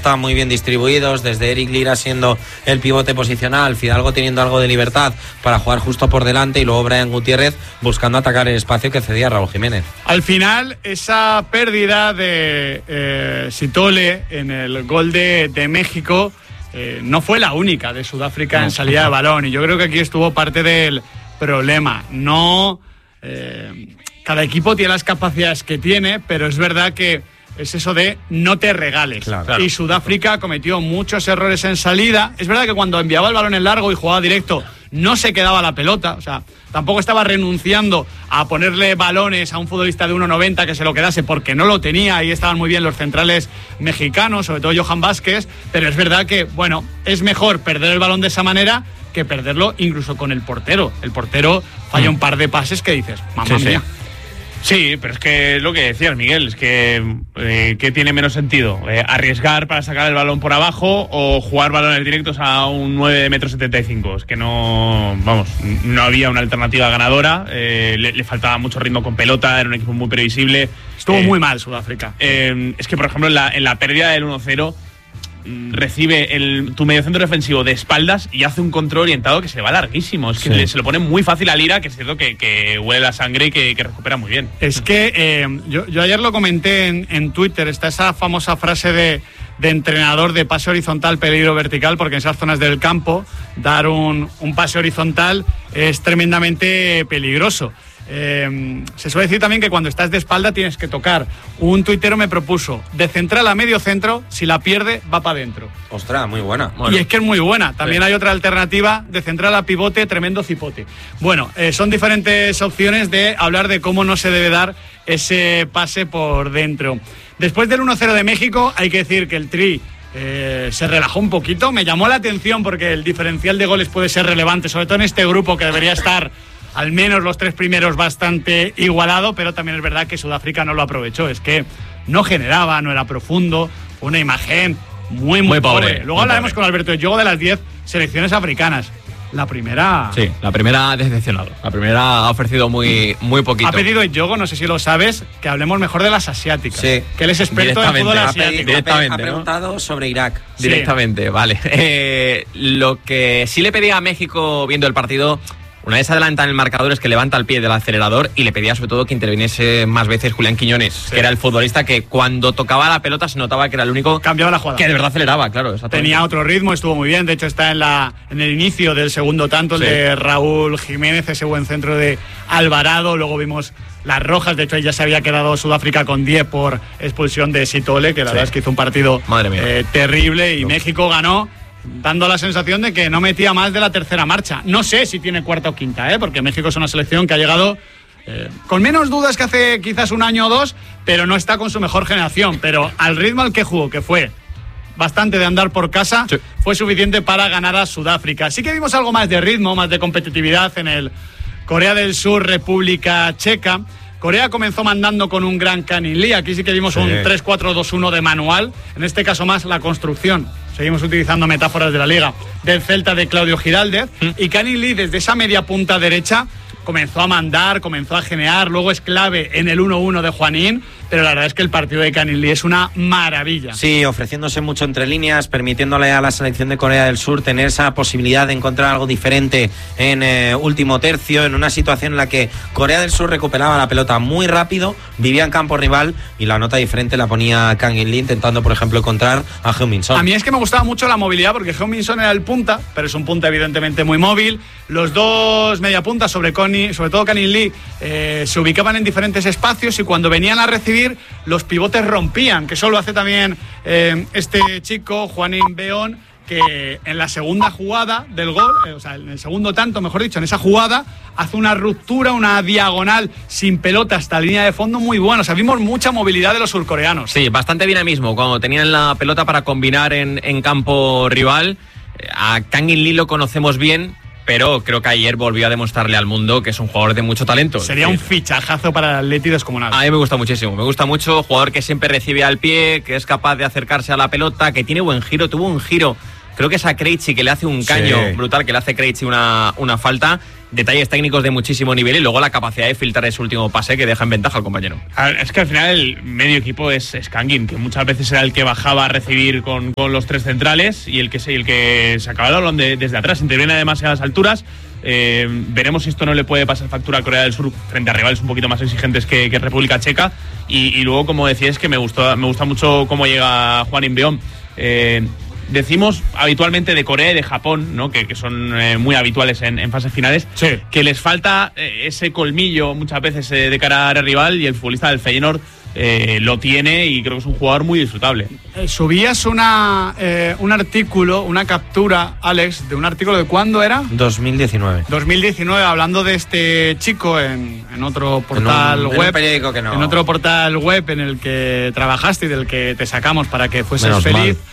estaban muy bien distribuidos, desde Eric Lira siendo el pivote posicional, Fidalgo teniendo algo de libertad para jugar justo por delante y luego Brian Gutiérrez buscando atacar el espacio que cedía Raúl Jiménez. Al final, esa pérdida de Sithole en el gol de México no fue la única de Sudáfrica en salida de balón, y yo creo que aquí estuvo parte del problema. Cada equipo tiene las capacidades que tiene, pero es verdad que es eso de no te regales. Claro. Y Sudáfrica cometió muchos errores en salida. Es verdad que cuando enviaba el balón en largo y jugaba directo no se quedaba la pelota, o sea, tampoco estaba renunciando a ponerle balones a un futbolista de 1,90 que se lo quedase, porque no lo tenía. Ahí estaban muy bien los centrales mexicanos, sobre todo Johan Vázquez, pero es verdad que, bueno, es mejor perder el balón de esa manera que perderlo incluso con el portero. El portero falla un par de pases que dices, mamá mía. Sí, pero es que lo que decías, Miguel, es que tiene menos sentido arriesgar para sacar el balón por abajo o jugar balones directos a un 9,75 m. Es que no había una alternativa ganadora, le faltaba mucho ritmo con pelota, era un equipo muy previsible. Estuvo muy mal Sudáfrica. Es que, por ejemplo, en la pérdida del 1-0 recibe tu mediocentro defensivo de espaldas y hace un control orientado que se va larguísimo. Es que se lo pone muy fácil a Lira, que es cierto que huele la sangre y que recupera muy bien. Es que yo ayer lo comenté en Twitter, está esa famosa frase de entrenador de pase horizontal, peligro vertical, porque en esas zonas del campo dar un pase horizontal es tremendamente peligroso. Se suele decir también que cuando estás de espalda tienes que tocar. Un tuitero me propuso de central a medio centro, si la pierde va para adentro. Ostras, muy buena. Y es que es muy buena. También hay otra alternativa de central a pivote, tremendo cipote. Bueno, son diferentes opciones de hablar de cómo no se debe dar ese pase por dentro. Después del 1-0 de México hay que decir que el Tri se relajó un poquito. Me llamó la atención porque el diferencial de goles puede ser relevante, sobre todo en este grupo que debería estar al menos los 3 primeros bastante igualado, pero también es verdad que Sudáfrica no lo aprovechó. Es que no generaba, no era profundo, una imagen muy pobre. Luego hablaremos con Alberto de juego de las 10 selecciones africanas. La primera... Sí, la primera ha decepcionado. La primera ha ofrecido muy poquito. Ha pedido el Yogo, no sé si lo sabes, que hablemos mejor de las asiáticas. Sí. Que él es experto en fútbol asiático. Ha preguntado sobre Irak. Directamente, vale. Lo que sí le pedía a México viendo el partido, una vez adelanta en el marcador, es que levanta el pie del acelerador, y le pedía sobre todo que interviniese más veces Julián Quiñones, que era el futbolista que cuando tocaba la pelota se notaba que era el único cambiaba la jugada, que de verdad aceleraba, claro. Tenía otro ritmo, estuvo muy bien. De hecho está en el inicio del segundo tanto, el de Raúl Jiménez, ese buen centro de Alvarado. Luego vimos las rojas, de hecho ya se había quedado Sudáfrica con 10 por expulsión de Sithole, que la verdad es que hizo un partido terrible, y México ganó dando la sensación de que no metía más de la tercera marcha. No sé si tiene cuarta o quinta, porque México es una selección que ha llegado con menos dudas que hace quizás un año o dos, pero no está con su mejor generación. Pero al ritmo al que jugó, que fue bastante de andar por casa, fue suficiente para ganar a Sudáfrica. Sí que vimos algo más de ritmo, más de competitividad en el Corea del Sur, República Checa. Corea comenzó mandando con un gran Kang-in Lee. Aquí sí que vimos un 3-4-2-1 de manual. En este caso más la construcción. Seguimos utilizando metáforas de la liga. Del Celta de Claudio Giraldez. Y Kang-in Lee desde esa media punta derecha comenzó a mandar, comenzó a generar. Luego es clave en el 1-1 de Juanín. Pero la verdad es que el partido de Kang-in Lee es una maravilla. Sí, ofreciéndose mucho entre líneas, permitiéndole a la selección de Corea del Sur tener esa posibilidad de encontrar algo diferente en último tercio, en una situación en la que Corea del Sur recuperaba la pelota muy rápido, vivía en campo rival, y la nota diferente la ponía Kang-in Lee intentando, por ejemplo, encontrar a Heung-min Son. A mí es que me gustaba mucho la movilidad, porque Heung-min Son era el punta, pero es un punta evidentemente muy móvil. Los dos mediapuntas, sobre todo Kang-in Lee, se ubicaban en diferentes espacios, y cuando venían a recibir los pivotes rompían, que eso lo hace también este chico, Juanín Beón, que en la segunda jugada del gol, o sea, en el segundo tanto, mejor dicho, en esa jugada, hace una ruptura, una diagonal sin pelota hasta línea de fondo muy buena. O sea, vimos mucha movilidad de los surcoreanos. Sí, bastante dinamismo cuando tenían la pelota para combinar en campo rival. A Kang-in Lee lo conocemos bien, pero creo que ayer volvió a demostrarle al mundo que es un jugador de mucho talento. Sería un fichajazo para el Atleti descomunal. A mí me gusta muchísimo, me gusta mucho. Jugador que siempre recibe al pie, que es capaz de acercarse a la pelota, que tiene buen giro. Tuvo un giro Creo que es a Krejci que le hace un caño brutal, que le hace Krejci una falta. Detalles técnicos de muchísimo nivel y luego la capacidad de filtrar ese último pase que deja en ventaja al compañero. Es que al final el medio equipo es Kangin, que muchas veces era el que bajaba a recibir con los tres centrales y el que sacaba el balón desde atrás. Interviene a demasiadas alturas. Veremos si esto no le puede pasar factura a Corea del Sur frente a rivales un poquito más exigentes que República Checa. Y luego, como decía, es que me gusta mucho cómo llega Hwan In-beom. Decimos habitualmente de Corea y de Japón, ¿no? que son muy habituales en fases finales, que les falta ese colmillo muchas veces de cara al rival, y el futbolista del Feyenoord lo tiene, y creo que es un jugador muy disfrutable. Subías un artículo, una captura, Alex, de un artículo de ¿cuándo era? 2019. 2019, hablando de este chico en otro portal web. En un periódico que no. En otro portal web en el que trabajaste y del que te sacamos para que fueses Menos feliz. mal.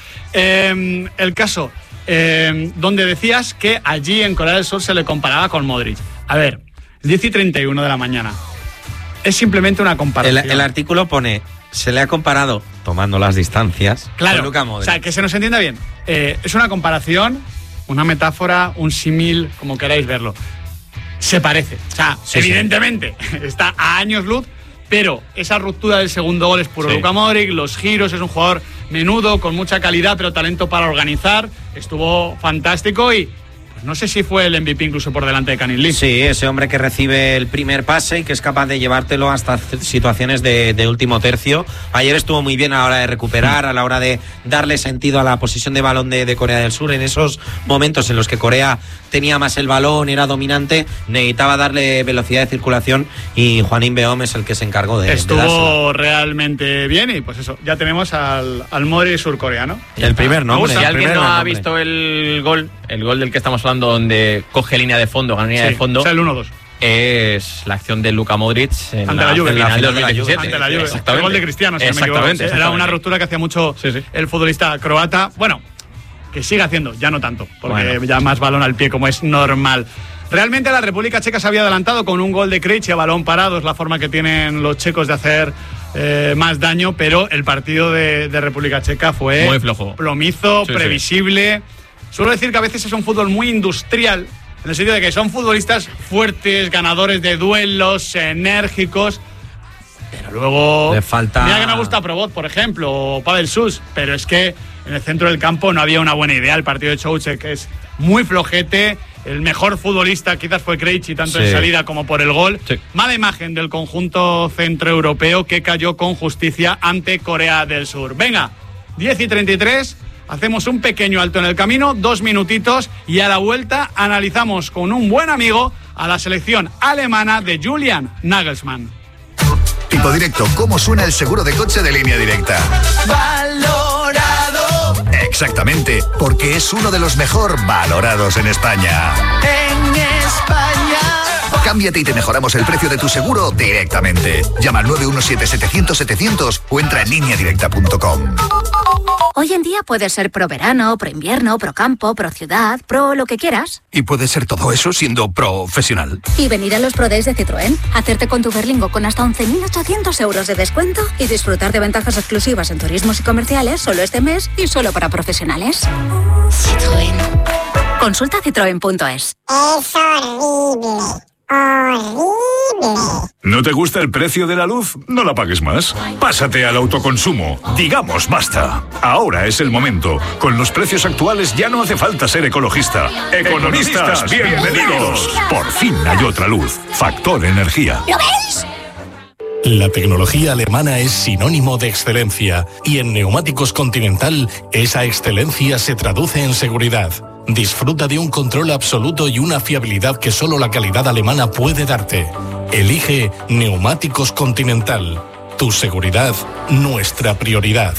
El caso, donde decías que allí en Corea del Sur se le comparaba con Modric. A ver, 10:31 de la mañana. Es simplemente una comparación. El artículo pone, se le ha comparado, tomando las distancias, claro, con Luka Modric. O sea, que se nos entienda bien. Es una comparación, una metáfora, un símil, como queráis verlo. Se parece. O sea, evidentemente, está a años luz, pero esa ruptura del segundo gol es puro Luka Modric, los giros, es un jugador menudo, con mucha calidad, pero talento para organizar. Estuvo fantástico y pues no sé si fue el MVP incluso por delante de Kangin Lee. Sí, ese hombre que recibe el primer pase y que es capaz de llevártelo hasta situaciones de último tercio. Ayer estuvo muy bien a la hora de recuperar, a la hora de darle sentido a la posesión de balón de Corea del Sur. En esos momentos en los que Corea tenía más el balón, era dominante, necesitaba darle velocidad de circulación, y Hwan In-beom es el que se encargó de Estuvo realmente bien, y pues eso, ya tenemos al Modric surcoreano. El primer nombre. Si alguien no ha visto el gol del que estamos hablando, donde coge línea de fondo, gana línea de fondo, o sea, el 1-2. Es la acción de Luka Modric en la Juve, final del 2017. Ante la Juve. El gol de Cristiano, si no me equivoco. Era una ruptura que hacía mucho el futbolista croata. Bueno, que sigue haciendo, ya no tanto, porque ya más balón al pie, como es normal. Realmente la República Checa se había adelantado con un gol de Krejci a balón parado, es la forma que tienen los checos de hacer más daño, pero el partido de República Checa fue muy flojo, plomizo, previsible. Suelo decir que a veces es un fútbol muy industrial, en el sentido de que son futbolistas fuertes, ganadores de duelos, enérgicos, pero luego le falta... Mira que me gusta Probot, por ejemplo, o Pavel Sus, pero es que en el centro del campo no había una buena idea. El partido de Souček es muy flojete. El mejor futbolista quizás fue Krejci, tanto en salida como por el gol. Mala imagen del conjunto centroeuropeo, que cayó con justicia ante Corea del Sur. Venga, 10:33, hacemos un pequeño alto en el camino, 2 minutitos, y a la vuelta analizamos con un buen amigo a la selección alemana de Julian Nagelsmann. Tipo Directo, ¿cómo suena el seguro de coche de Línea Directa? ¡Valorado! Exactamente, porque es uno de los mejor valorados en España. ¡En España! Cámbiate y te mejoramos el precio de tu seguro directamente. Llama al 917-700-700 o entra en lineadirecta.com. Hoy en día puedes ser pro verano, pro invierno, pro campo, pro ciudad, pro lo que quieras. Y puedes ser todo eso siendo profesional. Y venir a los Pro Days de Citroën, hacerte con tu Berlingo con hasta 11.800 euros de descuento y disfrutar de ventajas exclusivas en turismos y comerciales solo este mes y solo para profesionales. Citroën. Consulta citroen.es. Es horrible. Horrible. ¿No te gusta el precio de la luz? No la pagues más. Pásate al autoconsumo. Digamos basta. Ahora es el momento. Con los precios actuales ya no hace falta ser ecologista. Economistas, bienvenidos. Por fin hay otra luz. Factor Energía. ¿Lo veis? La tecnología alemana es sinónimo de excelencia, y en Neumáticos Continental esa excelencia se traduce en seguridad. Disfruta de un control absoluto y una fiabilidad que solo la calidad alemana puede darte. Elige Neumáticos Continental. Tu seguridad, nuestra prioridad.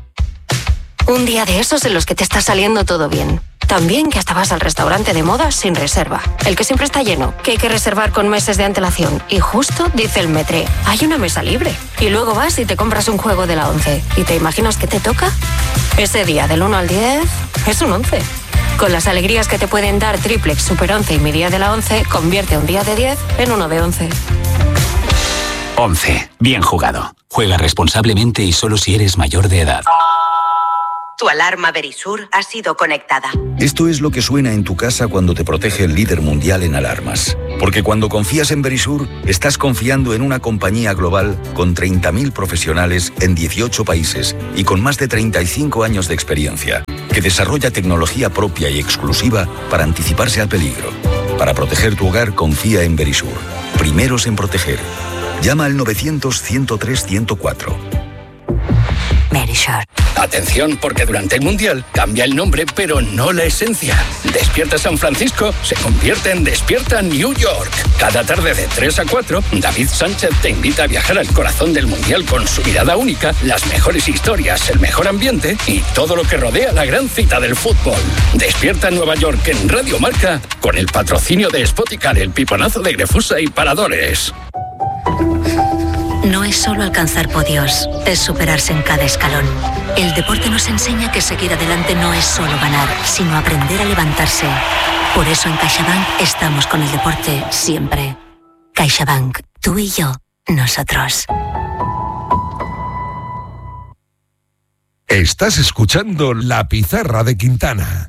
Un día de esos en los que te está saliendo todo bien. También que hasta vas al restaurante de moda sin reserva. El que siempre está lleno, que hay que reservar con meses de antelación. Y justo dice el Metre, hay una mesa libre. Y luego vas y te compras un juego de la 11. ¿Y te imaginas que te toca? Ese día del 1 al 10 es un 11. Con las alegrías que te pueden dar Triplex, Super 11 y mi día de la 11, convierte un día de 10 en uno de 11. 11. Bien jugado. Juega responsablemente y solo si eres mayor de edad. Tu alarma Verisur ha sido conectada. Esto es lo que suena en tu casa cuando te protege el líder mundial en alarmas. Porque cuando confías en Verisur, estás confiando en una compañía global con 30.000 profesionales en 18 países y con más de 35 años de experiencia, que desarrolla tecnología propia y exclusiva para anticiparse al peligro. Para proteger tu hogar, confía en Verisur. Primeros en proteger. Llama al 900-103-104. Verisur. Atención, porque durante el Mundial cambia el nombre, pero no la esencia. Despierta San Francisco se convierte en Despierta New York. Cada tarde de 3 a 4, David Sánchez te invita a viajar al corazón del Mundial con su mirada única, las mejores historias, el mejor ambiente y todo lo que rodea la gran cita del fútbol. Despierta Nueva York en Radio Marca con el patrocinio de Spoticar, el piponazo de Grefusa y Paradores. No es solo alcanzar podios, es superarse en cada escalón. El deporte nos enseña que seguir adelante no es solo ganar, sino aprender a levantarse. Por eso en CaixaBank estamos con el deporte siempre. CaixaBank, tú y yo, nosotros. Estás escuchando La Pizarra de Quintana.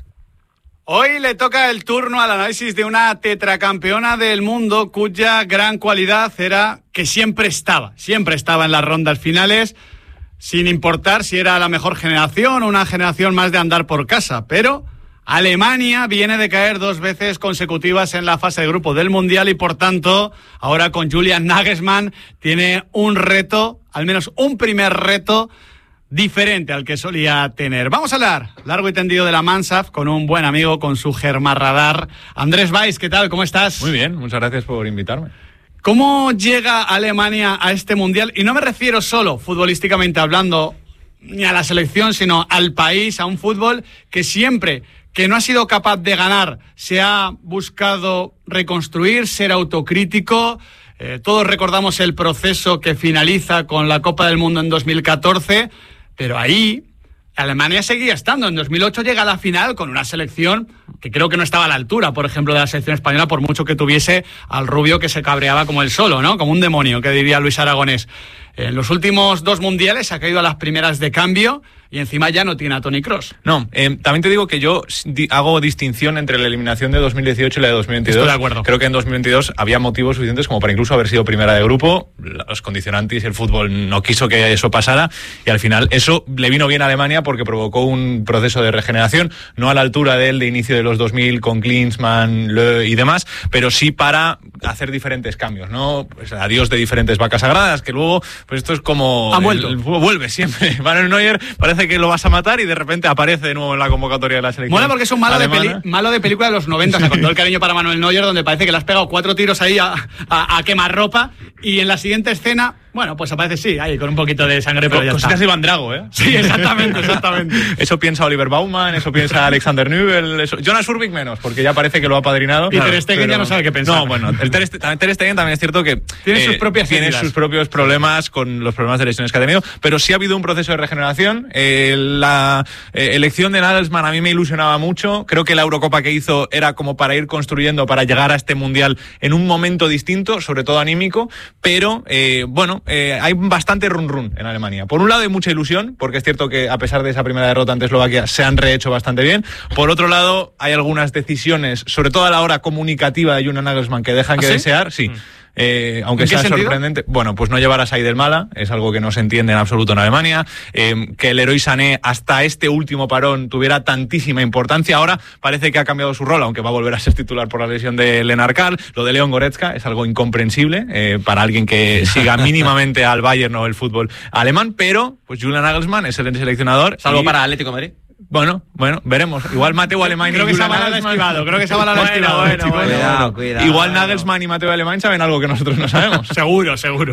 Hoy le toca el turno al análisis de una tetracampeona del mundo cuya gran cualidad era que siempre estaba en las rondas finales, sin importar si era la mejor generación o una generación más de andar por casa. Pero Alemania viene de caer 2 veces consecutivas en la fase de grupo del Mundial y por tanto ahora con Julian Nagelsmann tiene un reto, al menos un primer reto diferente al que solía tener. Vamos a hablar largo y tendido de la Mannschaft con un buen amigo, con su Germarradar. Andrés Weiss, ¿qué tal? ¿Cómo estás? Muy bien, muchas gracias por invitarme. ¿Cómo llega Alemania a este Mundial? Y no me refiero solo, futbolísticamente hablando, ni a la selección, sino al país, a un fútbol que siempre que no ha sido capaz de ganar se ha buscado reconstruir, ser autocrítico. Todos recordamos el proceso que finaliza con la Copa del Mundo en 2014, pero ahí Alemania seguía estando. En 2008 llega a la final con una selección que creo que no estaba a la altura, por ejemplo, de la selección española, por mucho que tuviese al rubio que se cabreaba como él solo, ¿no? Como un demonio, que diría Luis Aragonés. En los últimos 2 mundiales ha caído a las primeras de cambio y encima ya no tiene a Toni Kroos. No, también te digo que yo hago distinción entre la eliminación de 2018 y la de 2022. Estoy de acuerdo. Creo que en 2022 había motivos suficientes como para incluso haber sido primera de grupo. Los condicionantes y el fútbol no quiso que eso pasara y al final eso le vino bien a Alemania porque provocó un proceso de regeneración, no a la altura de él de inicio de los 2000 con Klinsmann, Löw y demás, pero sí para hacer diferentes cambios, ¿no? Pues adiós de diferentes vacas sagradas, que luego, pues esto es como... Ha vuelto. El fútbol vuelve siempre. Manuel Neuer parece que lo vas a matar y de repente aparece de nuevo en la convocatoria de la selección. Mola porque es un malo de película de los 90, o sea, con todo el cariño para Manuel Neuer, donde parece que le has pegado 4 tiros ahí a quemarropa y en la siguiente escena, bueno, pues aparece sí, ahí con un poquito de sangre, pero ya está. Casi Van Drago, ¿eh? Sí, exactamente. Eso piensa Oliver Baumann, eso piensa Alexander Nübel, eso... Jonas Urbich menos, porque ya parece que lo ha apadrinado. Y Ter Stegen ya no sabe qué pensar. No, bueno, el Ter Stegen también es cierto que tiene sus propios problemas con los problemas de lesiones que ha tenido, pero sí ha habido un proceso de regeneración. La elección de Nagelsmann a mí me ilusionaba mucho. Creo que la Eurocopa que hizo era como para ir construyendo, para llegar a este Mundial en un momento distinto, sobre todo anímico, pero hay bastante run en Alemania. Por un lado hay mucha ilusión, porque es cierto que a pesar de esa primera derrota ante Eslovaquia se han rehecho bastante bien. Por otro lado hay algunas decisiones, sobre todo a la hora comunicativa de Julian Nagelsmann, que dejan que desear, sí. Aunque sea sorprendente, bueno, pues no llevar a Said El-Mala es algo que no se entiende en absoluto en Alemania. Que el Leroy Sané hasta este último parón tuviera tantísima importancia, ahora parece que ha cambiado su rol, aunque va a volver a ser titular por la lesión de Lennart Karl. Lo de Leon Goretzka es algo incomprensible para alguien que siga mínimamente al Bayern o el fútbol alemán, pero pues Julian Nagelsmann es el seleccionador. Salvo para Atlético de Madrid. Bueno, veremos. Igual Mateo Alemán creo que esa bala la ha esquivado. Cuidado. Igual Nagelsmann y Mateo Alemán saben algo que nosotros no sabemos. Seguro.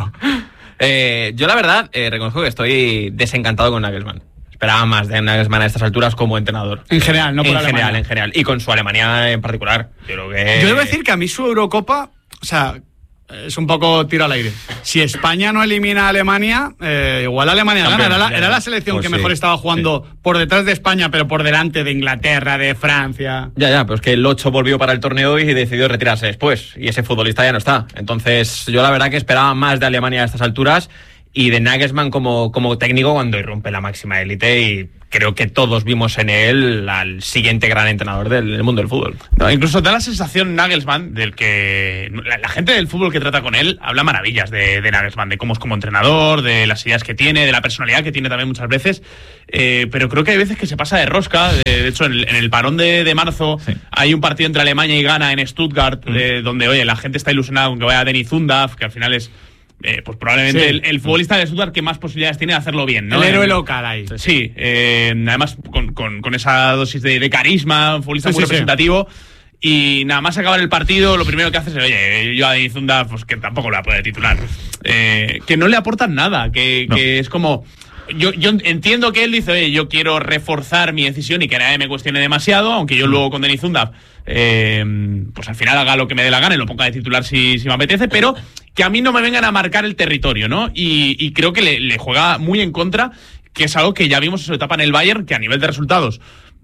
Yo la verdad reconozco que estoy desencantado con Nagelsmann. Esperaba más de Nagelsmann a estas alturas como entrenador. En general, no por Alemania. En general. Y con su Alemania en particular. Yo debo decir que a mí su Eurocopa, o sea, es un poco tiro al aire. Si España no elimina a Alemania, igual Alemania gana. Era la selección pues que mejor estaba jugando por detrás de España, pero por delante de Inglaterra, de Francia. Ya, pero es que el 8 volvió para el torneo y decidió retirarse después. Y ese futbolista ya no está. Entonces, yo la verdad que esperaba más de Alemania a estas alturas. y de Nagelsmann como técnico cuando irrumpe la máxima élite, y creo que todos vimos en él al siguiente gran entrenador del mundo del fútbol. No, incluso da la sensación Nagelsmann del que la gente del fútbol que trata con él habla maravillas de Nagelsmann, de cómo es como entrenador, de las ideas que tiene, de la personalidad que tiene también muchas veces, pero creo que hay veces que se pasa de rosca. De hecho, en el parón de marzo hay un partido entre Alemania y Ghana en Stuttgart, donde, oye, la gente está ilusionada con que vaya Denis Undav, que al final es pues probablemente el futbolista de Stuttgart que más posibilidades tiene de hacerlo bien, ¿no? El héroe local ahí. Sí, además con esa dosis de carisma, un futbolista muy representativo. Y nada más acabar el partido, lo primero que hace es, oye, yo a Denis Undav, pues que tampoco lo va a poder titular. Que no le aportan nada, que es como... Yo entiendo que él dice, oye, yo quiero reforzar mi decisión y que nadie me cuestione demasiado, aunque yo luego con Denis Undav pues al final haga lo que me dé la gana y lo ponga de titular si me apetece, pero que a mí no me vengan a marcar el territorio, ¿no? Y creo que le juega muy en contra, que es algo que ya vimos en su etapa en el Bayern, que a nivel de resultados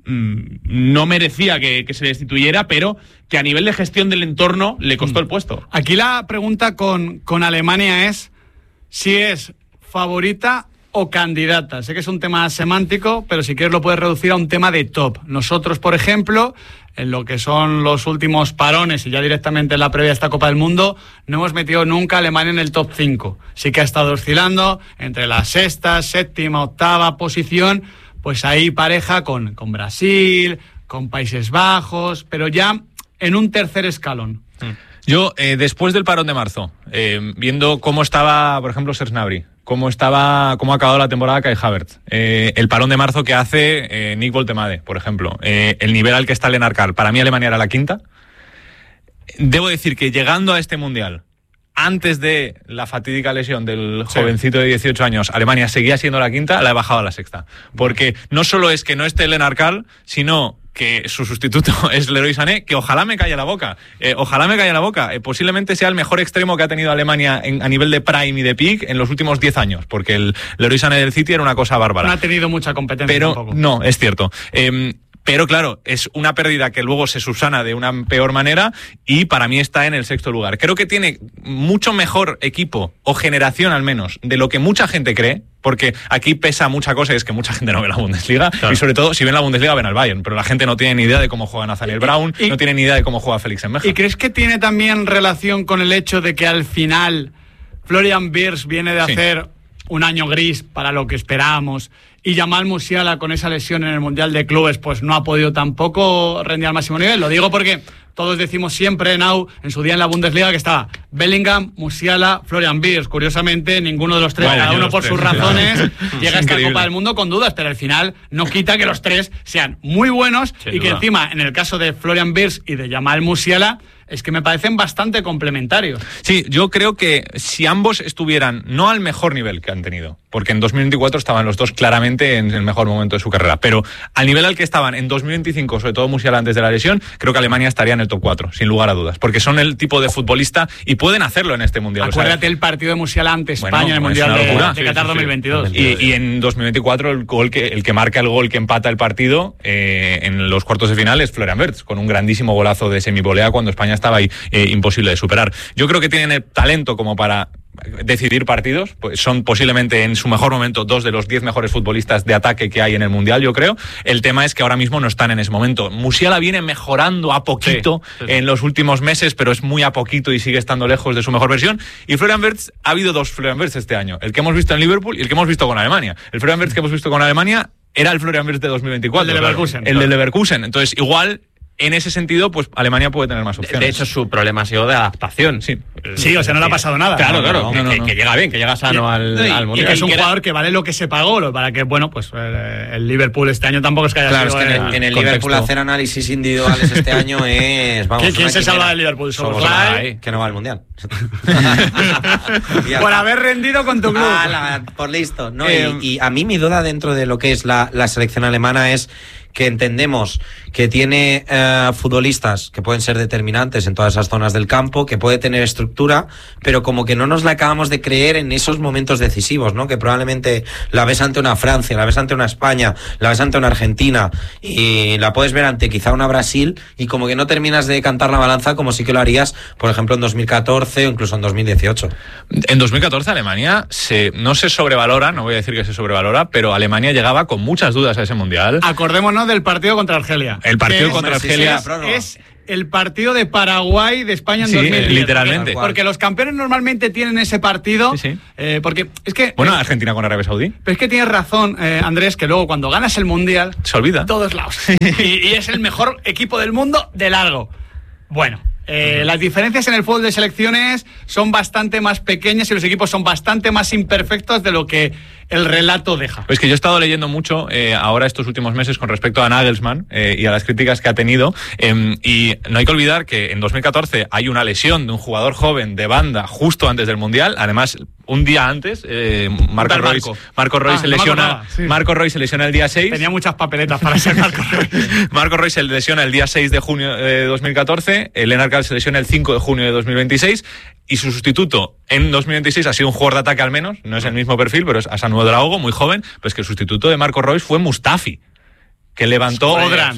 no merecía que se le destituyera, pero que a nivel de gestión del entorno le costó el puesto. Aquí la pregunta con Alemania es si es favorita o candidata. Sé que es un tema semántico, pero si quieres lo puedes reducir a un tema de top. Nosotros, por ejemplo, en lo que son los últimos parones y ya directamente en la previa a esta Copa del Mundo, no hemos metido nunca a Alemania en el top 5. Sí que ha estado oscilando entre la sexta, séptima, octava posición, pues ahí pareja con Brasil, con Países Bajos, pero ya en un tercer escalón. Yo, después del parón de marzo, viendo cómo estaba, por ejemplo, Serge Gnabry, cómo ha acabado la temporada Kai Havertz, el parón de marzo que hace Nick Woltemade, por ejemplo, el nivel al que está Lennart Karl, para mí Alemania era la quinta. Debo decir que llegando a este Mundial, antes de la fatídica lesión del jovencito de 18 años, Alemania seguía siendo la quinta, la he bajado a la sexta. Porque no solo es que no esté Lennart Karl, sino que su sustituto es Leroy Sané, que ojalá me calle la boca. Posiblemente sea el mejor extremo que ha tenido Alemania a nivel de prime y de peak en los últimos 10 años, porque el Leroy Sané del City era una cosa bárbara. No ha tenido mucha competencia pero tampoco. No, es cierto. Pero claro, es una pérdida que luego se subsana de una peor manera y para mí está en el sexto lugar. Creo que tiene mucho mejor equipo, o generación al menos, de lo que mucha gente cree, porque aquí pesa mucha cosa y es que mucha gente no ve la Bundesliga, claro. Y sobre todo, si ven la Bundesliga ven al Bayern, pero la gente no tiene ni idea de cómo juega Nathaniel Brown, no tiene ni idea de cómo juega Félix Enmeja. ¿Y crees que tiene también relación con el hecho de que al final Florian Wirtz viene de hacer un año gris para lo que esperábamos y Jamal Musiala con esa lesión en el Mundial de Clubes pues no ha podido tampoco rendir al máximo nivel? Lo digo porque todos decimos siempre en su día en la Bundesliga que estaba Bellingham, Musiala, Florian Wirtz. Curiosamente ninguno de los tres, cada uno por sus razones, llega a esta Copa del Mundo con dudas, pero al final no quita que los tres sean muy buenos y que encima en el caso de Florian Wirtz y de Jamal Musiala es que me parecen bastante complementarios. Sí, yo creo que si ambos estuvieran no al mejor nivel que han tenido, porque en 2024 estaban los dos claramente en el mejor momento de su carrera, pero al nivel al que estaban en 2025, sobre todo Musiala antes de la lesión, creo que Alemania estaría en el top 4, sin lugar a dudas, porque son el tipo de futbolista y pueden hacerlo en este Mundial. Acuérdate el partido de Musiala ante España en el Mundial de Qatar 2022. Y en 2024 el que marca el gol que empata el partido en los cuartos de final es Florian Wirtz, con un grandísimo golazo de semivolea cuando España estaba ahí imposible de superar. Yo creo que tienen el talento como para decidir partidos, pues son posiblemente en su mejor momento 2 de los 10 mejores futbolistas de ataque que hay en el Mundial, yo creo. El tema es que ahora mismo no están en ese momento. Musiala viene mejorando a poquito en los últimos meses, pero es muy a poquito y sigue estando lejos de su mejor versión. Y Florian Wirtz, ha habido 2 Florian Wirtz este año, el que hemos visto en Liverpool y el que hemos visto con Alemania. El Florian Wirtz que hemos visto con Alemania era el Florian Wirtz de 2024. El de Leverkusen. El de Leverkusen. Entonces, igual en ese sentido, pues Alemania puede tener más opciones. De hecho, su problema ha sido de adaptación. Sí, o sea, no le ha pasado nada. Claro. Que llega bien, que llega sano al Mundial. Y que es un jugador que vale lo que se pagó, para que, bueno, pues el Liverpool este año tampoco es que haya sido... Claro, es que en el Liverpool hacer análisis individuales este año es... Vamos, ¿Quién se salva del Liverpool? Soboslai, que no va al Mundial. Por haber rendido con tu club. Por listo. No, y a mí mi duda dentro de lo que es la selección alemana es que entendemos que tiene futbolistas que pueden ser determinantes en todas esas zonas del campo, que puede tener estructura, pero como que no nos la acabamos de creer en esos momentos decisivos, ¿no? Que probablemente la ves ante una Francia, la ves ante una España, la ves ante una Argentina y la puedes ver ante quizá una Brasil y como que no terminas de cantar la balanza como sí que lo harías, por ejemplo, en 2014 o incluso en 2018. En 2014 Alemania no se sobrevalora, no voy a decir que se sobrevalora, pero Alemania llegaba con muchas dudas a ese Mundial. Acordémonos del partido contra Argelia. El partido contra Argelia es el partido de Paraguay de España en 2010. Literalmente. Porque los campeones normalmente tienen ese partido. Porque es que. Bueno, Argentina con Arabia Saudí. Pero es que tienes razón, Andrés, que luego cuando ganas el Mundial. Se olvida. Todos lados. y es el mejor equipo del mundo de largo. Bueno. Las diferencias en el fútbol de selecciones son bastante más pequeñas y los equipos son bastante más imperfectos de lo que el relato deja. Pues que yo he estado leyendo mucho ahora estos últimos meses con respecto a Nagelsmann y a las críticas que ha tenido y no hay que olvidar que en 2014 hay una lesión de un jugador joven de banda justo antes del Mundial, además un día antes Marco Roy se lesiona. Marco Roy se lesiona el día 6. Tenía muchas papeletas para ser Marco Roy. Marco Roy se lesiona el día 6 de junio de 2014, Lennart Kall se lesiona el 5 de junio de 2026 y su sustituto en 2026 ha sido un jugador de ataque al menos, no es el mismo perfil, pero es Asanu Draogo, muy joven, pero es que el sustituto de Marco Roy fue Mustafi, que levantó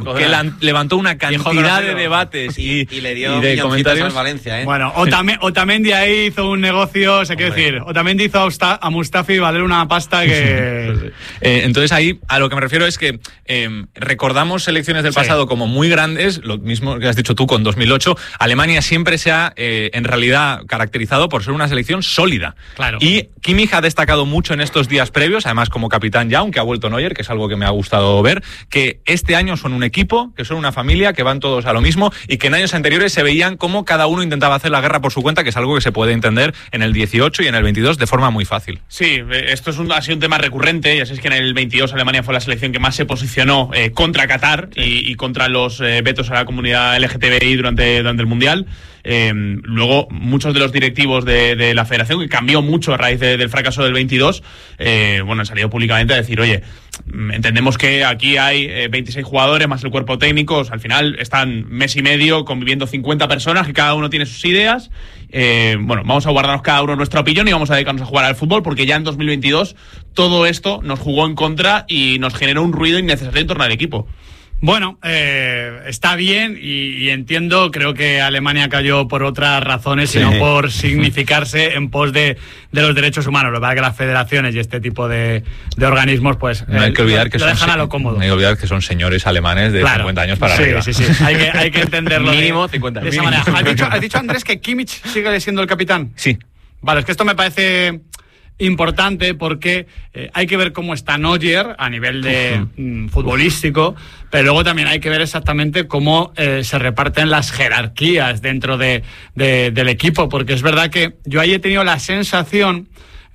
una cantidad de debates y le dio de comentarios al Valencia, ¿eh? Bueno, Otamendi ahí hizo un negocio, o sea, quiero decir, Otamendi hizo a Mustafi valer una pasta que... Entonces ahí a lo que me refiero es que recordamos selecciones del pasado como muy grandes, lo mismo que has dicho tú con 2008. Alemania siempre se ha en realidad caracterizado por ser una selección sólida. Claro. Y Kimmich ha destacado mucho en estos días previos, además como capitán ya, aunque ha vuelto Neuer, que es algo que me ha gustado ver, que este año son un equipo, que son una familia, que van todos a lo mismo y que en años anteriores se veían como cada uno intentaba hacer la guerra por su cuenta, que es algo que se puede entender en el 18 y en el 22 de forma muy fácil. Sí, esto ha sido un tema recurrente, ya sabéis que en el 22 Alemania fue la selección que más se posicionó contra Qatar y contra los vetos a la comunidad LGTBI durante el Mundial. Luego muchos de los directivos de la federación, que cambió mucho a raíz del fracaso del 22, han salido públicamente a decir, oye, entendemos que aquí hay 26 jugadores más el cuerpo técnico, al final están mes y medio conviviendo 50 personas que cada uno tiene sus ideas, vamos a guardarnos cada uno nuestra opinión y vamos a dedicarnos a jugar al fútbol, porque ya en 2022 todo esto nos jugó en contra y nos generó un ruido innecesario en torno al equipo. Bueno, está bien y entiendo, creo que Alemania cayó por otras razones y no por significarse en pos de los derechos humanos. Lo que pasa es que las federaciones y este tipo de organismos pues no hay que olvidar que lo dejan a lo cómodo. No hay que olvidar que son señores alemanes de 50 años para arriba. Sí. Hay que entenderlo. Mínimo 50. De esa manera. ¿Has dicho, Andrés, que Kimmich sigue siendo el capitán? Sí. Vale, es que esto me parece importante porque hay que ver cómo está Neuer a nivel de futbolístico, pero luego también hay que ver exactamente cómo se reparten las jerarquías dentro del equipo, porque es verdad que yo ahí he tenido la sensación,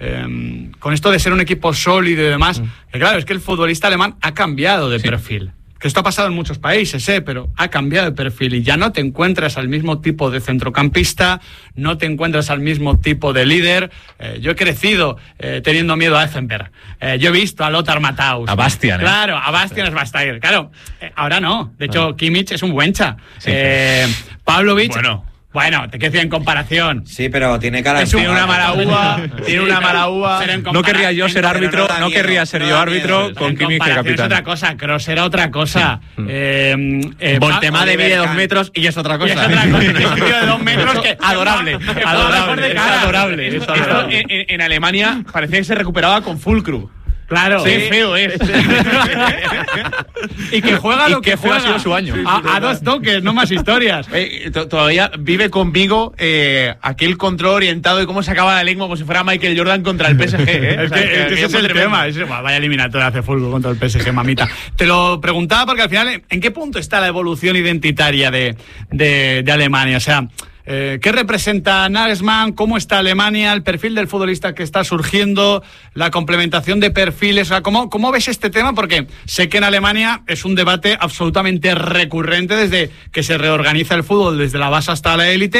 con esto de ser un equipo sólido y demás, que claro, es que el futbolista alemán ha cambiado de perfil. Que esto ha pasado en muchos países, pero ha cambiado de perfil y ya no te encuentras al mismo tipo de centrocampista, no te encuentras al mismo tipo de líder. Yo he crecido teniendo miedo a Effenberg. Yo he visto a Lothar Matthaus. A Bastian. Claro, a Bastian Schweinsteiger. Claro, ahora no. De hecho, Kimmich es un buencha. Pavlovic... Bueno, te decía en comparación. Sí, pero tiene cara de... Tiene una mala uva. Tiene una mala uva. No querría yo ser árbitro, no querría ser yo árbitro con Kimmich de capitán. Es otra cosa, Kroos era otra cosa. Voltemá de mide 2 metros y es otra cosa. Es otra cosa. Es un tío de 2 metros que... Adorable. En Alemania parecía que se recuperaba con Füllkrug. Claro. Sí, feo es. Y que juega lo que juega. Ha sido su año. A 2 toques, no más historias. Todavía vive conmigo aquel control orientado de cómo sacaba la lengua como si fuera Michael Jordan contra el PSG. Es que ese es el tema. Vaya eliminatoria hace fútbol contra el PSG, mamita. Te lo preguntaba porque al final, ¿en qué punto está la evolución identitaria de Alemania? O sea... ¿qué representa Nagelsmann? ¿Cómo está Alemania? ¿El perfil del futbolista que está surgiendo? ¿La complementación de perfiles? O sea, ¿cómo ves este tema? Porque sé que en Alemania es un debate absolutamente recurrente desde que se reorganiza el fútbol desde la base hasta la élite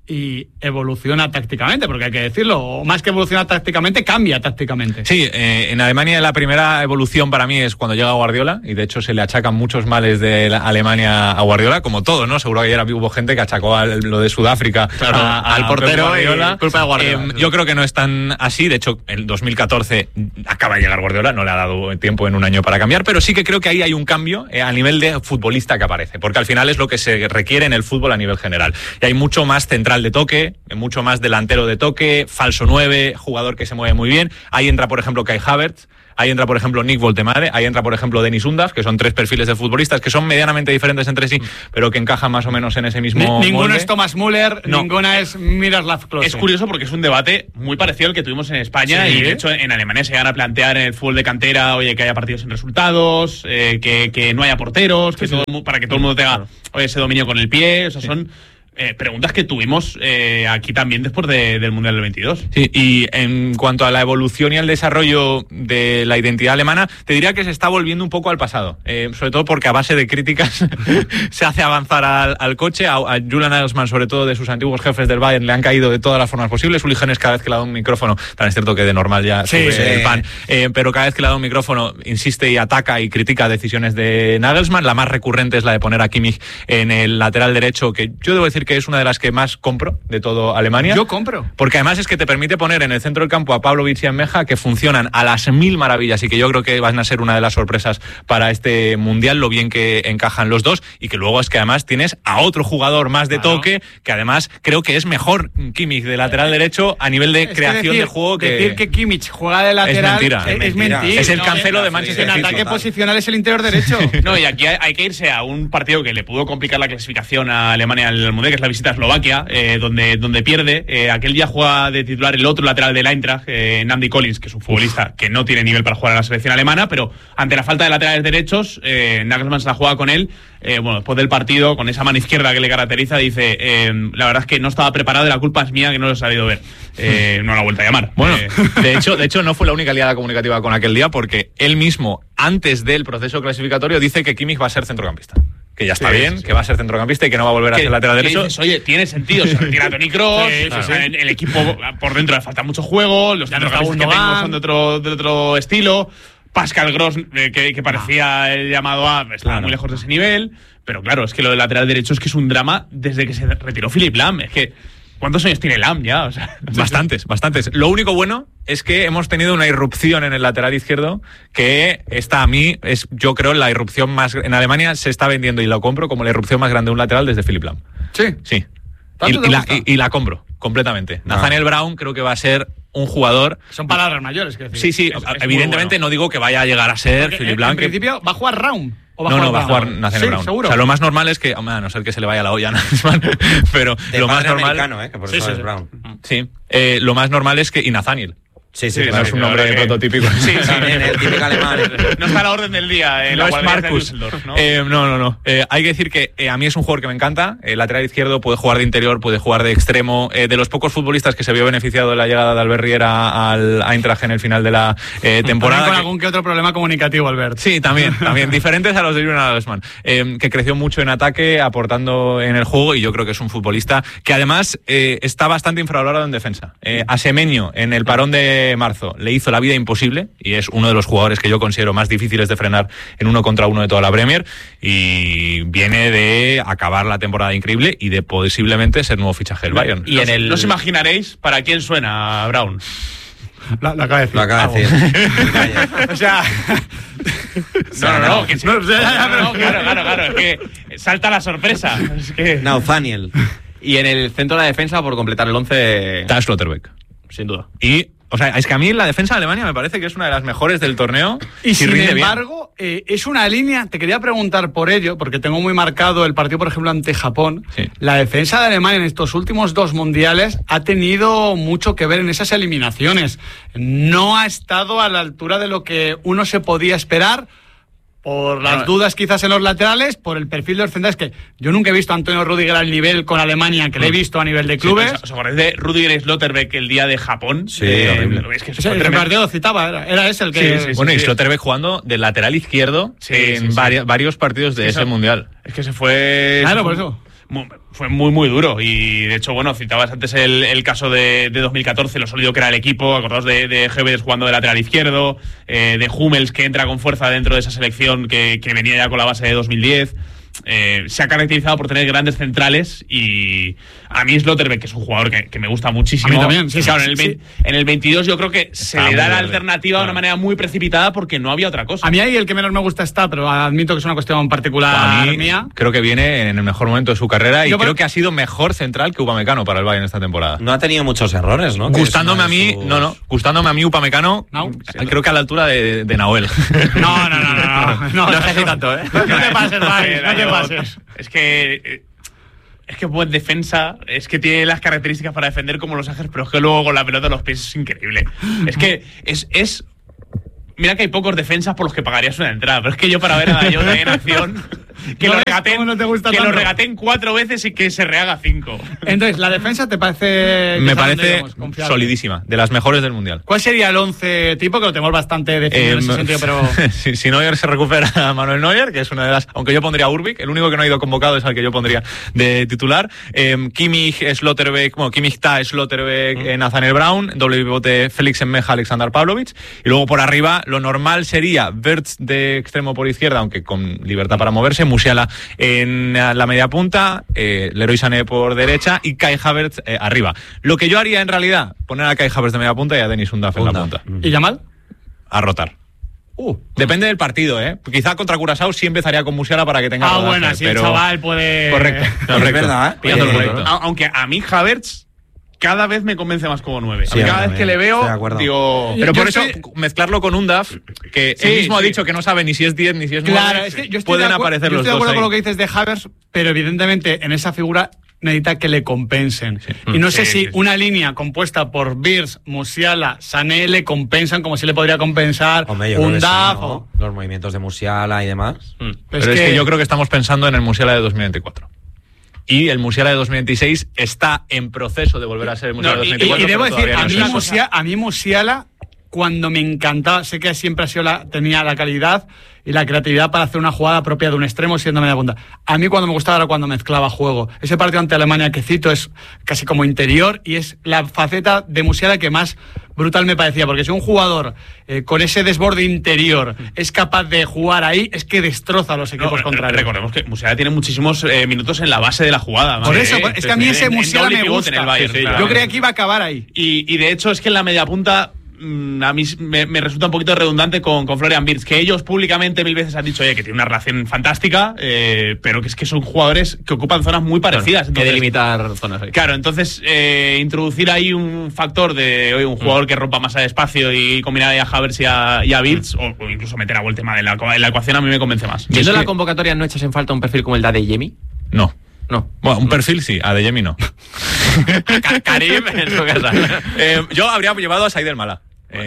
y evoluciona tácticamente, porque hay que decirlo, o más que evoluciona tácticamente, cambia tácticamente. Sí, en Alemania la primera evolución para mí es cuando llega Guardiola, y de hecho se le achacan muchos males de Alemania a Guardiola, como todo, ¿no? Seguro que ayer hubo gente que achacó lo de Sudáfrica al portero Guardiola. Culpa de Guardiola. Yo creo que no es tan así, de hecho en 2014 acaba de llegar Guardiola, no le ha dado tiempo en un año para cambiar, pero sí que creo que ahí hay un cambio a nivel de futbolista que aparece, porque al final es lo que se requiere en el fútbol a nivel general, y hay mucho más central de toque, mucho más delantero de toque, falso 9, jugador que se mueve muy bien. Ahí entra, por ejemplo, Kai Havertz, ahí entra, por ejemplo, Nick Woltemade, ahí entra, por ejemplo, Denis Undav, que son 3 perfiles de futbolistas que son medianamente diferentes entre sí, pero que encajan más o menos en ese mismo Ninguno molde. es Thomas Müller, no. Ninguna es Miroslav Klose. Es curioso porque es un debate muy parecido al que tuvimos en España, y de hecho en Alemania se llegan a plantear en el fútbol de cantera, oye, que haya partidos sin resultados, que no haya porteros, que para que todo el mundo tenga ese dominio con el pie. O sea, son preguntas que tuvimos aquí también después del Mundial del 22. Sí, y en cuanto a la evolución y al desarrollo de la identidad alemana, te diría que se está volviendo un poco al pasado, sobre todo porque a base de críticas se hace avanzar al coche. A Julian Nagelsmann, sobre todo de sus antiguos jefes del Bayern, le han caído de todas las formas posibles. Uli Hoeneß, cada vez que le da un micrófono, tan es cierto que de normal ya sube el pan, pero cada vez que le da un micrófono insiste y ataca y critica decisiones de Nagelsmann. La más recurrente es la de poner a Kimmich en el lateral derecho, que yo debo decir que es una de las que más compro de todo Alemania. Yo compro. Porque además es que te permite poner en el centro del campo a Pavlovic y a Meja, que funcionan a las 1000 maravillas, y que yo creo que van a ser una de las sorpresas para este Mundial, lo bien que encajan los dos, y que luego es que además tienes a otro jugador más de toque, que además creo que es mejor Kimmich de lateral derecho a nivel de creación de juego. Decir que Kimmich juega de lateral es mentira. Es el Cancelo de Manchester City. En ataque posicional es el interior derecho. No, y aquí hay que irse a un partido que le pudo complicar la clasificación a Alemania al Mundial, que es la visita a Eslovaquia, donde pierde. Aquel día juega de titular el otro lateral del Eintracht, Nandi Collins, que es un futbolista que no tiene nivel para jugar a la selección alemana, pero ante la falta de laterales derechos, Nagelsmann se la juega con él. Después del partido, con esa mano izquierda que le caracteriza, dice, la verdad es que no estaba preparado y la culpa es mía que no lo he sabido ver. No la ha vuelto a llamar. Bueno, de hecho no fue la única liada comunicativa con aquel día, porque él mismo, antes del proceso clasificatorio, dice que Kimmich va a ser centrocampista. Que ya está bien, que va a ser centrocampista y que no va a volver a ser lateral derecho. Dices, oye, tiene sentido, se retira Toni Kroos, el equipo por dentro le falta mucho juego, los centrocampistas que tengo son de otro estilo. Pascal Gross, que parecía el llamado A, estaba muy lejos de ese nivel. Pero claro, es que lo del lateral derecho es que es un drama desde que se retiró Philipp Lahm. Es que, ¿cuántos años tiene Lahm ya? O sea, bastantes. Lo único bueno es que hemos tenido una irrupción en el lateral izquierdo, que esta a mí es, yo creo, la irrupción más... En Alemania se está vendiendo, y lo compro, como la irrupción más grande de un lateral desde Philipp Lahm. Sí. Y la compro completamente. Nathaniel Brown creo que va a ser un jugador... Son palabras mayores, que decir. Sí, evidentemente no digo que vaya a llegar a ser Philipp Lahm. En principio va a jugar Raum. No, va a jugar Nathaniel Brown. ¿Seguro? O sea, lo más normal es que, a no ser que se le vaya la olla a Nagelsmann, pero lo más normal... que por eso es Brown. Sí, lo más normal es que... Y Nathaniel. Sí, no es un nombre prototípico. Sí, en el típico alemán. No está a la orden del día. No es Marcus. No. Hay que decir que a mí es un jugador que me encanta. El lateral izquierdo puede jugar de interior, puede jugar de extremo. De los pocos futbolistas que se vio beneficiado de la llegada de Albert Riera al Eintracht en el final de la temporada. Con algún que otro problema comunicativo, Albert. Sí, también. Diferentes a los de Julian Nagelsmann. Que creció mucho en ataque, aportando en el juego, y yo creo que es un futbolista que además está bastante infravalorado en defensa. A Semenyo, en el parón de marzo, le hizo la vida imposible, y es uno de los jugadores que yo considero más difíciles de frenar en 1 contra 1 de toda la Premier, y viene de acabar la temporada increíble y de posiblemente ser nuevo fichaje del Bayern. Y no os imaginaréis para quién suena Brown. Lo acaba de decir. Lo acaba de decir. O sea... No, claro, es que salta la sorpresa. Es que... Nathaniel. Y en el centro de la defensa, por completar el 11... Taz Schlotterbeck. Sin duda. Y, o sea, es que a mí la defensa de Alemania me parece que es una de las mejores del torneo. Y sin embargo, es una línea, te quería preguntar por ello, porque tengo muy marcado el partido, por ejemplo, ante Japón. Sí. La defensa de Alemania en estos últimos 2 mundiales ha tenido mucho que ver en esas eliminaciones. No ha estado a la altura de lo que uno se podía esperar, por las dudas quizás en los laterales, por el perfil de los centrales, que yo nunca he visto a Antonio Rüdiger al nivel con Alemania que le he visto a nivel de clubes. ¿Os acordáis de Rüdiger y Schlotterbeck el día de Japón? Sí, horrible. Es que el partido lo citaba, era ese el que... Bueno, y Schlotterbeck jugando de lateral izquierdo en varios partidos de ese mundial. Es que se fue... Claro, por eso. fue muy, muy duro. Y de hecho, bueno, citabas antes el caso de 2014, lo sólido que era el equipo. Acordaos de Geves jugando de lateral izquierdo, de Hummels, que entra con fuerza dentro de esa selección que venía ya con la base de 2010. Se ha caracterizado por tener grandes centrales, y a mí Slotterbeck, que es un jugador que me gusta muchísimo. A mí también, sí, claro, sí. En el 22 yo creo que se le da la alternativa de una manera muy precipitada porque no había otra cosa. A mí ahí el que menos me gusta está, pero admito que es una cuestión particular mía. Creo que viene en el mejor momento de su carrera, y creo que ha sido mejor central que Upamecano para el Bayern esta temporada. No ha tenido muchos errores, ¿no? Gustándome a mí, gustándome a mí Upamecano, creo que a la altura de Nahuel. No sé si tanto, ¿eh? No te pases, Mike, no te pases. Es que buen defensa, es que tiene las características para defender como los Ajax, pero es que luego con la pelota en los pies es increíble. Es que es mira que hay pocos defensas por los que pagarías una entrada, pero es que yo para ver a Dayot en acción, que lo regateen 4 veces y que se rehaga 5. Entonces, ¿la defensa te parece...? Me parece solidísima, de las mejores del Mundial. ¿Cuál sería el 11 tipo? Que lo tenemos bastante definido en ese sentido, pero... si Neuer se recupera a Manuel Neuer, que es una de las... Aunque yo pondría a Urbik, el único que no ha ido convocado es al que yo pondría de titular. Kimmich, Slotterbeck, Kimmich, Slotterbeck, Nathaniel Brown, doble pivote Félix Enmeja, Alexander Pavlovic, y luego por arriba lo normal sería Wirtz de extremo por izquierda, aunque con libertad para moverse, Musiala en la media punta, Leroy Sané por derecha y Kai Havertz arriba. Lo que yo haría en realidad, poner a Kai Havertz de media punta y a Dennis Undav en la punta. ¿Y Yamal? A rotar. Depende del partido, ¿eh? Quizá contra Curazao sí empezaría con Musiala para que tenga rodaje, bueno, así pero... el chaval puede... Correcto. Es verdad, ¿eh? Aunque a mí Havertz cada vez me convence más como 9. Sí, cada vez que le veo, digo... Pero por eso, mezclarlo con Undav, que él mismo ha dicho que no sabe ni si es 10 ni si es 9, claro, es que pueden aparecer los dos. Yo estoy de acuerdo ahí con lo que dices de Havertz, pero evidentemente en esa figura necesita que le compensen. Y no sé si una línea compuesta por Wirtz, Musiala, Sané le compensan como si le podría compensar Undav. ¿no? Los movimientos de Musiala y demás. Pero es que yo creo que estamos pensando en el Musiala de 2024. Y el Musiala de 2026 está en proceso de volver a ser el Musiala de 2024. Y debo decir, a mí Musiala, cuando me encantaba, sé que siempre tenía la calidad y la creatividad para hacer una jugada propia de un extremo siendo media punta. A mí cuando me gustaba era cuando mezclaba juego. Ese partido ante Alemania que cito es casi como interior y es la faceta de Musiala que más brutal me parecía, porque si un jugador con ese desborde interior es capaz de jugar ahí, es que destroza a los equipos contrarios. Recordemos que Musiala tiene muchísimos minutos en la base de la jugada. Por eso, es que a mí ese Musiala me gusta. En el Bayern, claro. Yo creía que iba a acabar ahí. Y de hecho es que en la media punta a mí me resulta un poquito redundante con Florian Wirtz, que ellos públicamente 1000 veces han dicho que tiene una relación fantástica, pero que es que son jugadores que ocupan zonas muy parecidas. Entonces, que delimitar zonas ahí. Claro, entonces introducir ahí un factor de un jugador que rompa masa de espacio y combinar ahí a Havertz y a Wirtz, o incluso meter a Voltema en la ecuación, a mí me convence más. ¿Viendo la convocatoria no echas en falta un perfil como el de Adeyemi? No. Bueno, un perfil sí, a Adeyemi no. Karim en su casa. Yo habría llevado a Said El Malá.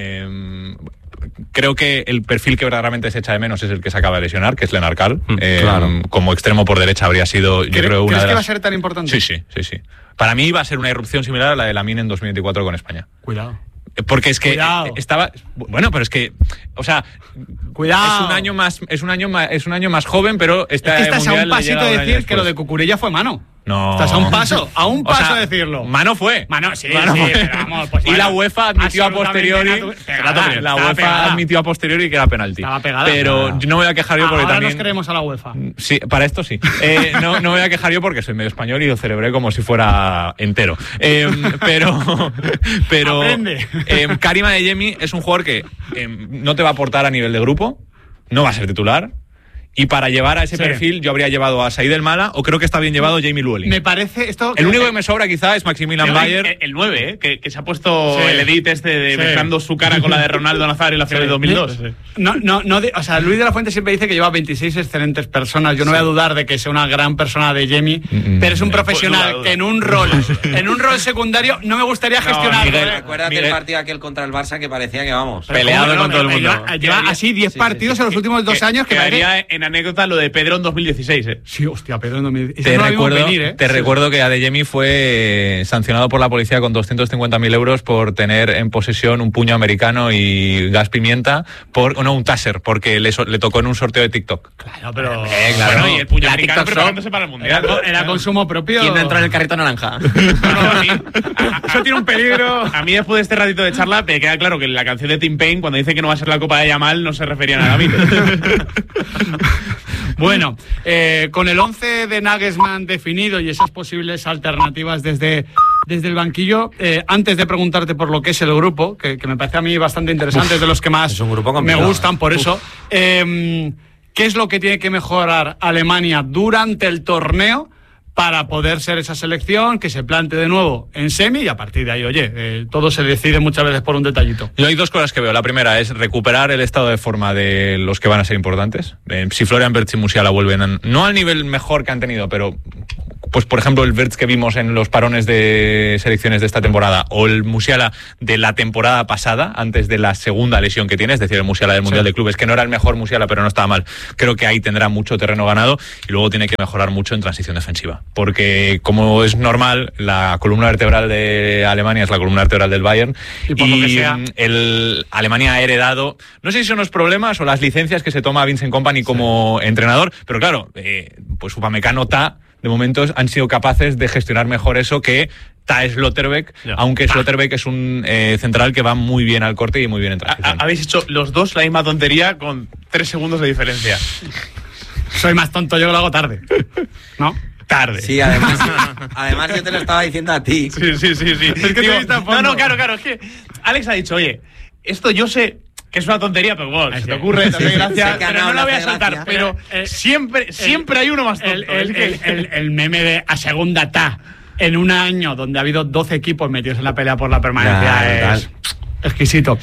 Creo que el perfil que verdaderamente se echa de menos es el que se acaba de lesionar, que es Lennart Karl. Claro. Como extremo por derecha habría sido, yo creo, una de las... ¿Crees que va a ser tan importante? Sí. Para mí va a ser una irrupción similar a la de Lamine en 2024 con España. Cuidado. Porque es que estaba... Bueno, pero es que... O sea... Cuidado. Es un año más joven, pero estás a un pasito de decir que lo de Cucurella fue mano. No. Estás a un paso de decirlo. Mano fue. Mano, sí, pero vamos. Pues y la UEFA admitió a posteriori. La UEFA admitió a posteriori que era penalti. Estaba pegada. Pero yo no me voy a quejar yo porque ahora también. Nos creemos a la UEFA. Sí, para esto sí. No me voy a quejar yo porque soy medio español y lo celebré como si fuera entero. Pero. Aprende. Karim Adeyemi es un jugador que no te va a aportar a nivel de grupo, no va a ser titular. Y para llevar a ese perfil yo habría llevado a Said El Malá, o creo que está bien llevado Jamie Llewellyn. Me parece esto... El único que me sobra quizá es Maximilian Bayer. El 9, que se ha puesto el edit de mezclando su cara con la de Ronaldo Nazario en la final de 2002. O sea, Luis de la Fuente siempre dice que lleva 26 excelentes personas. Yo no voy a dudar de que sea una gran persona de Jamie, pero es un profesional que en un rol secundario no me gustaría gestionar. Acuérdate del partido aquel contra el Barça que parecía que vamos peleado con todo el mundo. Lleva así 10 partidos en los últimos 2 años que quedaría en anécdota lo de Pedro en 2016, ¿eh? Sí, hostia, Pedro en 2016. Te recuerdo que Adeyemi fue sancionado por la policía con 250.000 euros por tener en posesión un puño americano y gas pimienta, un taser, porque le tocó en un sorteo de TikTok. Claro, pero... claro. Bueno, y el puño americano preparándose para el Mundial. Era consumo propio. ¿Quién entró en el carrito naranja? Eso tiene un peligro. A mí, después de este ratito de charla, me queda claro que la canción de Tim Payne, cuando dice que no va a ser la Copa de Yamal, no se refería a nada a mí. Bueno, con el 11 de Nagelsmann definido y esas posibles alternativas desde el banquillo, antes de preguntarte por lo que es el grupo, que me parece a mí bastante interesante, es de los que más es un grupo me gustan, por eso, ¿qué es lo que tiene que mejorar Alemania durante el torneo para poder ser esa selección que se plante de nuevo en semi y a partir de ahí, oye, todo se decide muchas veces por un detallito? Yo hay dos cosas que veo. La primera es recuperar el estado de forma de los que van a ser importantes. Si Florian Wirtz y Musiala vuelven, no al nivel mejor que han tenido, pero pues por ejemplo el Wirtz que vimos en los parones de selecciones de esta temporada o el Musiala de la temporada pasada, antes de la segunda lesión que tiene, es decir, el Musiala del Mundial de Clubes, que no era el mejor Musiala, pero no estaba mal. Creo que ahí tendrá mucho terreno ganado y luego tiene que mejorar mucho en transición defensiva. Porque, como es normal, la columna vertebral de Alemania es la columna vertebral del Bayern. Y por lo que sea, Alemania ha heredado, no sé si son los problemas o las licencias que se toma Vincent Kompany como entrenador, pero claro, pues Upamecano, de momento han sido capaces de gestionar mejor eso que Slotterbeck, aunque Slotterbeck es un central que va muy bien al corte y muy bien en transición. Habéis hecho los dos la misma tontería con 3 segundos de diferencia. Soy más tonto, yo que lo hago tarde, ¿no? Tarde. Sí, además yo te lo estaba diciendo a ti. Sí. Es que digo, claro, es que Alex ha dicho, oye, esto yo sé que es una tontería, pero bueno, se te ocurre, te hace gracia, pero no la voy a soltar. Pero siempre hay uno más tonto. El meme de a segunda en un año donde ha habido 12 equipos metidos en la pelea por la permanencia es exquisito.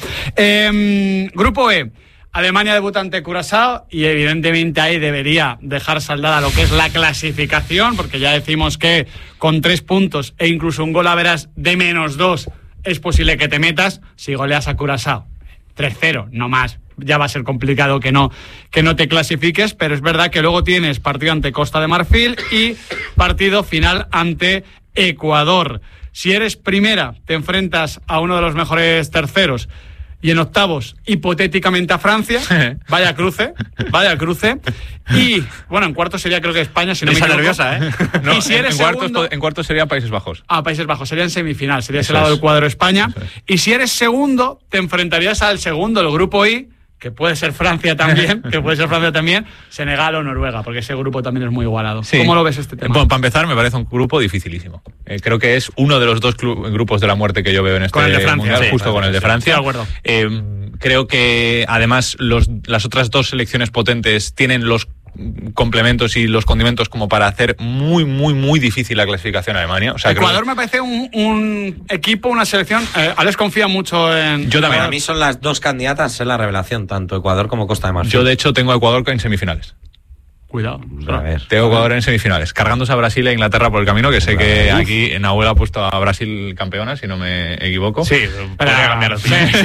Grupo E. Alemania debuta ante Curazao y evidentemente ahí debería dejar saldada lo que es la clasificación, porque ya decimos que con 3 puntos e incluso un gol a veras de -2 es posible que te metas si goleas a Curazao. 3-0, no más. Ya va a ser complicado que no te clasifiques, pero es verdad que luego tienes partido ante Costa de Marfil y partido final ante Ecuador. Si eres primera, te enfrentas a uno de los mejores terceros. Y en octavos, hipotéticamente a Francia. Vaya cruce. Y, bueno, en cuartos sería creo que España, si no me equivoco. Nerviosa, ¿eh? No, y si eres segundo... En cuartos sería Países Bajos. Países Bajos, sería en semifinal, sería ese lado del cuadro España. Y si eres segundo, te enfrentarías al segundo, el grupo I, que puede ser Francia también, Senegal o Noruega, porque ese grupo también es muy igualado. Sí. ¿Cómo lo ves este tema? Bueno, para empezar, me parece un grupo dificilísimo. Creo que es uno de los dos grupos de la muerte que yo veo en este Mundial, justo con el de Francia. De acuerdo. Creo que además las otras dos selecciones potentes tienen los complementos y los condimentos como para hacer muy, muy, muy difícil la clasificación a Alemania. O sea, Ecuador me parece un equipo, una selección. Alex confía mucho en... Yo también. Para mí son las dos candidatas en la revelación, tanto Ecuador como Costa de Marfil. Yo, de hecho, tengo a Ecuador en semifinales. Cuidado. A ver. Tengo Ecuador en semifinales, cargándose a Brasil e Inglaterra por el camino, que sé que aquí Nahuel ha puesto a Brasil campeona, si no me equivoco. Sí, podría cambiarlo.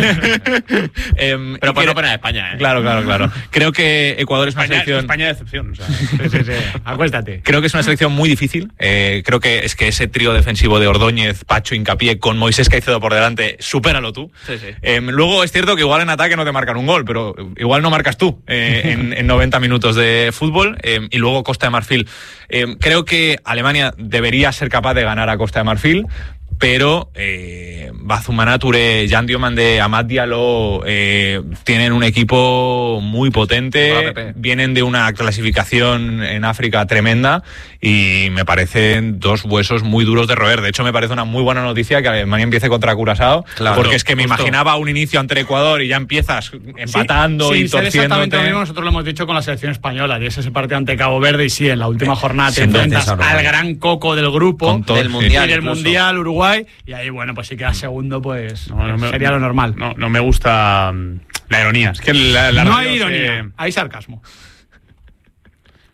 Pero por no pena de España, ¿eh? Claro. Creo que Ecuador es una selección... España de excepción. O sea. Sí. Acuéstate. Creo que es una selección muy difícil. Creo que ese trío defensivo de Ordóñez, Pacho, Hincapié, con Moisés Caicedo por delante, supéralo tú. Sí. Luego es cierto que igual en ataque no te marcan un gol, pero igual no marcas tú en 90 minutos de fútbol. Y luego Costa de Marfil. Creo que Alemania debería ser capaz de ganar a Costa de Marfil, pero Bazumana Touré, Jan Diomande, Amad Diallo tienen un equipo muy potente, vienen de una clasificación en África tremenda y me parecen dos huesos muy duros de roer. De hecho, me parece una muy buena noticia que Alemania empiece contra Curazao, porque es que me imaginaba un inicio ante Ecuador y ya empiezas empatando y torciéndote. Exactamente lo mismo, nosotros lo hemos dicho con la selección española, y es ese partido ante Cabo Verde, y sí, en la última jornada te enfrentas al gran coco del grupo, del Mundial, y del Mundial, Uruguay, y ahí, bueno, pues si quedas segundo, pues sería lo normal. No me gusta la ironía. Es que no hay ironía, hay sarcasmo.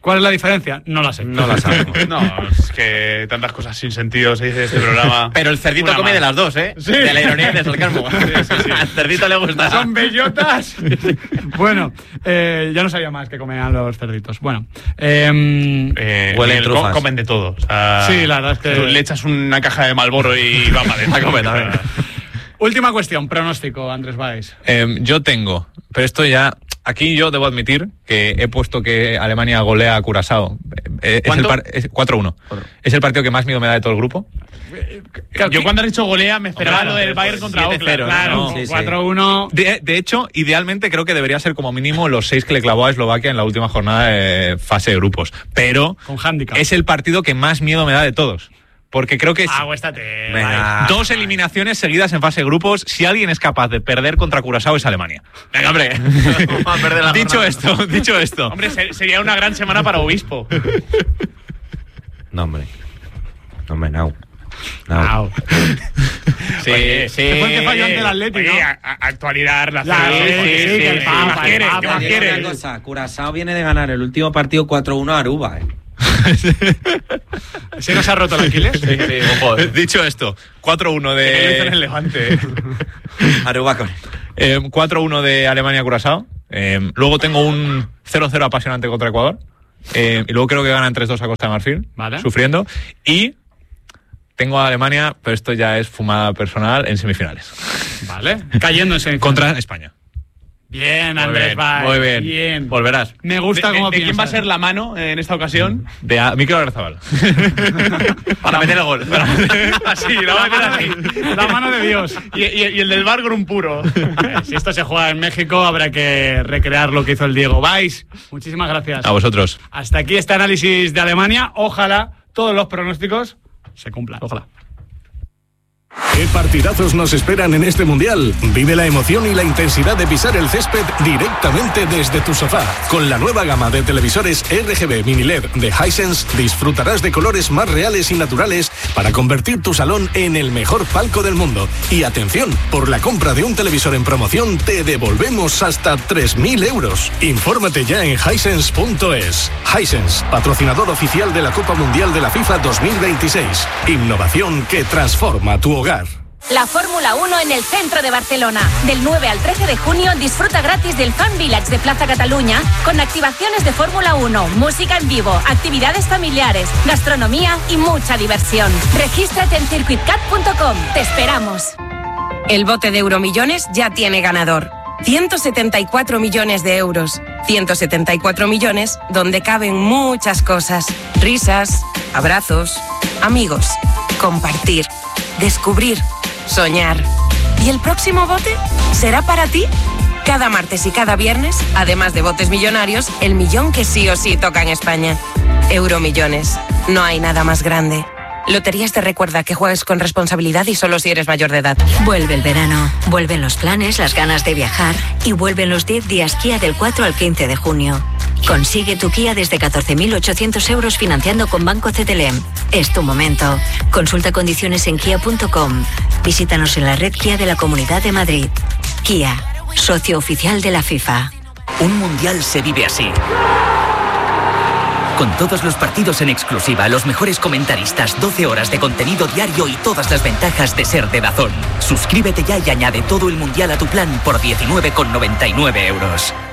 ¿Cuál es la diferencia? No la sé. No la sabemos. No, es que tantas cosas sin sentido se dice de este programa. Pero el cerdito come de las dos, ¿eh? Sí. De la ironía y de sarcasmo. Sí. Al cerdito le gusta. Son bellotas. Bueno, ya no sabía más que comían los cerditos. Bueno, Huelen trufas. Comen de todo. O sea, sí, la verdad es que tú le echas una caja de Marlboro y va para adentro. Última cuestión, pronóstico, Andrés Baez. Yo tengo, pero esto ya... Aquí yo debo admitir que he puesto que Alemania golea a Curazao. Es 4-1. Es el partido que más miedo me da de todo el grupo. Yo cuando has dicho golea me esperaba lo del Bayern contra Oakland. Claro, Sí, sí. 4-1. De hecho, idealmente creo que debería ser como mínimo los 6 que le clavó a Eslovaquia en la última jornada de fase de grupos. Pero Con handicap. es el partido que más miedo me da de todos. Porque creo que Aguéstate. Venga. 2 eliminaciones seguidas en fase de grupos. Si alguien es capaz de perder contra Curazao es Alemania. Venga, hombre. Vamos a perder la Dicho jornada. esto. Hombre, sería una gran semana para Obispo. No, hombre. No. Sí, Oye, sí. Fue el que falló ante el Atlético. Oye, actualidad, relación. Sí, que el Papa, ¿Qué el más Papa. quieres? Una cosa, Curazao viene de ganar el último partido 4-1 a Aruba, ¿Se nos ha roto el Aquiles? Sí, ojo. Dicho esto, 4-1 Que lo hizo de en el Levante. Aruba con 4-1 de Alemania-Curazao. Luego tengo un 0-0 apasionante contra Ecuador. Y luego creo que ganan 3-2 a Costa de Marfil, Vale. sufriendo. Y tengo a Alemania, pero esto ya es fumada personal, en semifinales. Vale. Cayéndose. Contra España. Bien, Andrés Baez. Muy bien. Bien. Volverás. Me gusta cómo ¿De quién piensas. va a ser la mano en esta ocasión? De Mikel Oyarzabal. Para meter el gol. Así, la va a meter así. La mano de Dios. Y el del bar con un puro. Si esto se juega en México, habrá que recrear lo que hizo el Diego. Baez, muchísimas gracias. A vosotros. Hasta aquí este análisis de Alemania. Ojalá todos los pronósticos se cumplan. Ojalá. ¿Qué partidazos nos esperan en este Mundial? Vive la emoción y la intensidad de pisar el césped directamente desde tu sofá. Con la nueva gama de televisores RGB Mini LED de Hisense disfrutarás de colores más reales y naturales para convertir tu salón en el mejor palco del mundo. Y atención, por la compra de un televisor en promoción te devolvemos hasta 3.000 euros. Infórmate ya en Hisense.es. Hisense, patrocinador oficial de la Copa Mundial de la FIFA 2026. Innovación que transforma tu hogar. La Fórmula 1 en el centro de Barcelona. Del 9 al 13 de junio disfruta gratis del Fan Village de Plaza Cataluña con activaciones de Fórmula 1, música en vivo, actividades familiares, gastronomía y mucha diversión. Regístrate en circuitcat.com. Te esperamos. El bote de Euromillones ya tiene ganador. 174 millones de euros. 174 millones donde caben muchas cosas. Risas, abrazos, amigos, compartir, descubrir, soñar. ¿Y el próximo bote será para ti? Cada martes y cada viernes, además de botes millonarios, el millón que sí o sí toca en España. Euromillones. No hay nada más grande. Loterías te recuerda que juegues con responsabilidad y solo si eres mayor de edad. Vuelve el verano, vuelven los planes, las ganas de viajar y vuelven los 10 días Kia del 4 al 15 de junio. Consigue tu Kia desde 14.800 euros financiando con Banco CTLM. Es tu momento. Consulta condiciones en kia.com. Visítanos en la red Kia de la Comunidad de Madrid. Kia, socio oficial de la FIFA. Un mundial se vive así. Con todos los partidos en exclusiva, los mejores comentaristas, 12 horas de contenido diario y todas las ventajas de ser de DAZN. Suscríbete ya y añade todo el mundial a tu plan por 19,99 euros.